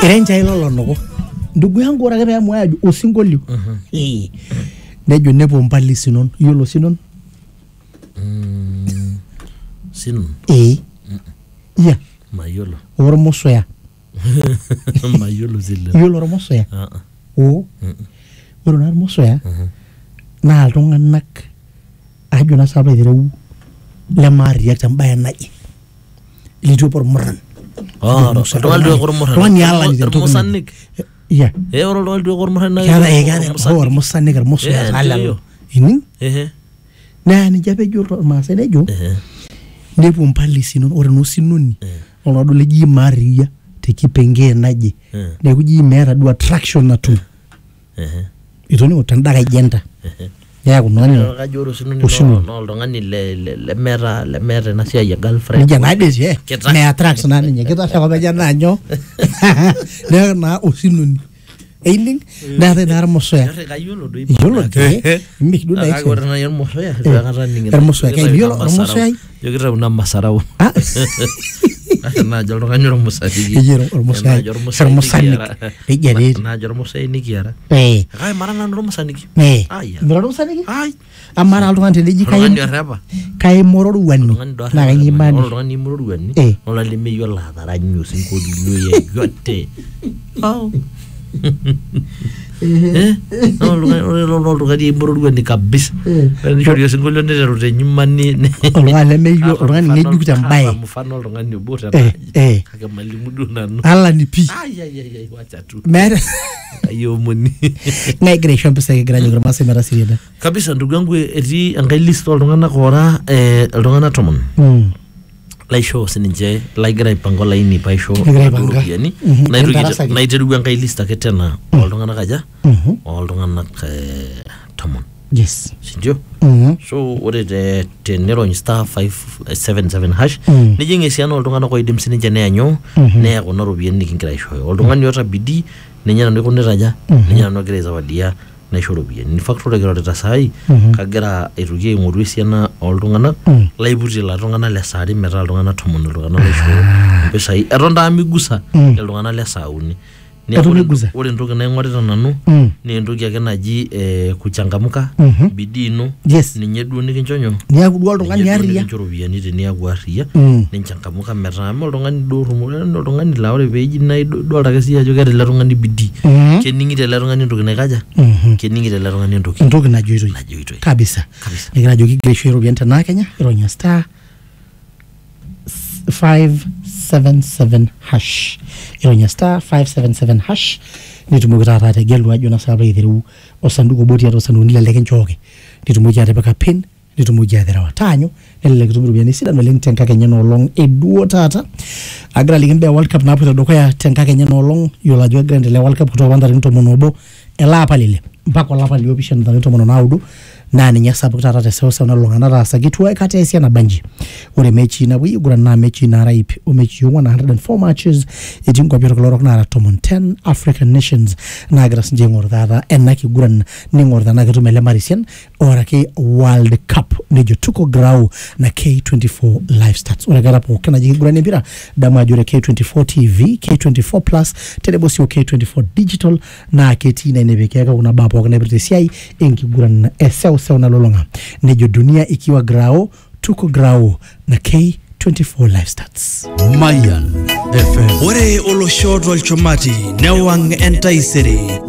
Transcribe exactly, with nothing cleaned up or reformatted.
Irenja hilo lonoko. Ndugu yangu ora kaya moya osingolio. Eh. Nejo nepo mpali sinon, yolo sinon. Mm. Sinon. Eh. Yeah. Mayolo. Ormoso ya. Mayolo zile. Yolo ormoso ya. Ah. Oh. Oro na ormoso ya. Na altonganak ajo na sabay direw la maria tambaya naji. Lido por moran. Ah, ronal do gor moran. Ron yalla ni to mosannik. Ya. Eh, ronal do gor moran na. Kada e gade hor mosannik er moso ya halal. Ini? Eh. Na ni jabe juro ma sene jo. Eh. Ne pum pali sinon ora no sinoni. Ono do le ji maria te kipenge naji. Ne kuji mera do attraction na tu. Eh. Itoni utandaka jenta. Eh. Ya kunani ka joro sinoni no no ngani le le mera le mera na sia ya girlfriend. Ya na des ye. Me attraction na ni kita sa ko be jana nyo. Ne na usinoni. Eiling na de dar moso ya. Yolo do. Yolo ke. Mi do dai. Agora na yolo moso ya. Agora ninguém. Hermoso ya. Yolo hermoso ya. Yo creo una masarau. Ah. Na jolo ngani hermoso ya. Yolo hermoso ya. Hermoso ni. E jere. Na jolo hermoso ni kiara. Eh. Kai marana no hermoso ni. Eh. Ai. Ndoro hermoso ni. Ai. Amara aldo ngante leji kai. Ngani raba. Kai mororu wani. Na ga yimani. Ngani mororu wani. Ola le me yo la dara nyu sin ko du ye yote. Oh. Eh, no lo no lo lo gadi mororu wani kabis. Ni yo singolo ne ro te nyimani. Ola le me yo ngani ngeju tambaye. Mfano lo ngani bota. Eh. Kaga mali mudu nanu. Ala ni pi. Ai ai ai wacha tu. Mer. Ayo moni. Na igreja mpesa ke granyo grama se mera sirida. Kabisa ndugu yangu eti angai list oltungana kora eh oltungana tomon. Mm. Lai show sininje lai gira ipango lai ni pai show yani Mhm. na irugi na iteru angai list aketena oltungana kaja Mhm. oltungana tomon. Yes. Sindio? Mhm. So ore de tenero ni star five seven seven hash Mm. nijinge siano oltungana ko idim sininje ne anyo ne yakona robieni kingira show oltungani yota bidii ninyana ndiko niraja ninyana no gereza wadia na shorobia ni factory gara data sai kagera irugie inguru esiana oltungana laibuti la tungana le sari meta oltungana tomon oltungana le show pesai etonda amigusa oltungana le sauni ni ore ntoki naingorita nanu ni entoki ake naji eh kuchangamuka bidii no ninye duo nikinchonyo niaku duo oltungani aria chorobiani teniaku aria ninchangamuka meta ame oltungani duo oltungani la ore peji na dolta ake sia ajo keta ile tungani bidii keningite ile tungani entoki naikaja keningite ile tungani entoki entoki najoitoi najoitoi kabisa nikira joki gresho robiani tena Kenya ironya star five seven seven hash ironya star five seven seven hash nitumuki tata tegelu ajo na sabra ithiru osanduko boti ato sanduku nileleke nchoke nitumuki atipika pin nitumuki athira watanyo nileleke tumiru biani sida nileleke tenka Kenya nolong eduo tata agra ligimbe World Cup napo itadokoya tenka Kenya nolong yola jo grande le World Cup kutoka bandari nto monobo elapa lile mpaka lapa liopishana ndani nto mono naudu na ninya sabu tata teseosa na longana rasa gitwa kate esia na banji ore mechi na wi gura na mechi na raip o mechi one hundred four matches ejin kwa biro klorok na tomon ten African nations na gras njengor dada enaki guran ningor dana gatumele marisian ora ke World Cup nejo tuko grau na K twenty-four live stats ora gara po kana jigi guran mbira dama jure K twenty-four T V K twenty-four plus telebosi K twenty-four digital na K T nine nebekeka kuna bapo kana brtci enki guran esel sauna lolonga nejo dunia ikiwa grao tuko grao na K twenty-four live stats Mayan F M ore olosho dwal chomati newang entaisere